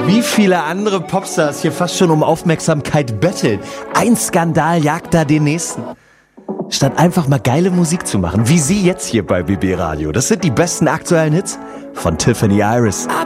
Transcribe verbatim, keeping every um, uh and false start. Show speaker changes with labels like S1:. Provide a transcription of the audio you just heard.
S1: Wie viele andere Popstars hier fast schon um Aufmerksamkeit betteln. Ein Skandal jagt da den nächsten. Statt einfach mal geile Musik zu machen, wie sie jetzt hier bei B B Radio. Das sind die besten aktuellen Hits von Tiffany Iris.